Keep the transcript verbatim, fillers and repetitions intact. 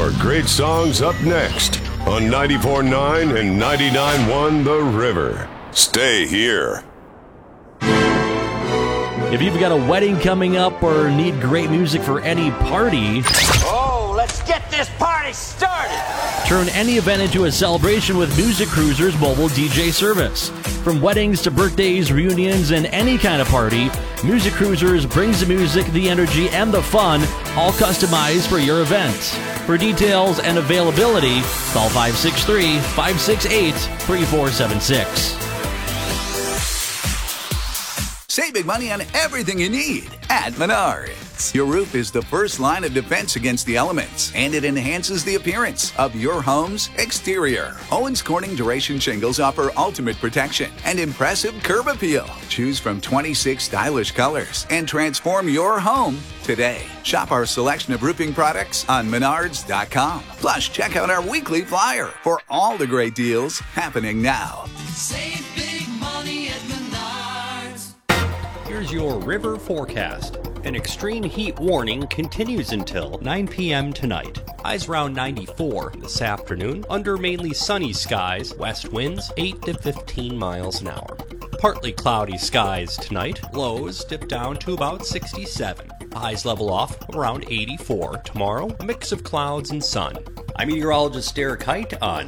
More great songs up next on ninety-four point nine and ninety-nine point one The River. Stay here. If you've got a wedding coming up or need great music for any party, oh, let's get this party started! Turn any event into a celebration with Music Cruiser's mobile D J service. From weddings to birthdays, reunions, and any kind of party, Music Cruisers brings the music, the energy, and the fun, all customized for your event. For details and availability, call five six three, five six eight, three four seven six. Save big money on everything you need at Menards. Your roof is the first line of defense against the elements, and it enhances the appearance of your home's exterior. Owens Corning Duration Shingles offer ultimate protection and impressive curb appeal. Choose from twenty-six stylish colors and transform your home today. Shop our selection of roofing products on menards dot com. Plus, check out our weekly flyer for all the great deals happening now. Save big money at Menards. Here's your river forecast. An extreme heat warning continues until nine p.m. tonight. Highs around ninety-four this afternoon, under mainly sunny skies, west winds eight to fifteen miles an hour. Partly cloudy skies tonight, lows dip down to about sixty-seven. Highs level off around eighty-four. Tomorrow, a mix of clouds and sun. I'm meteorologist Derek Height on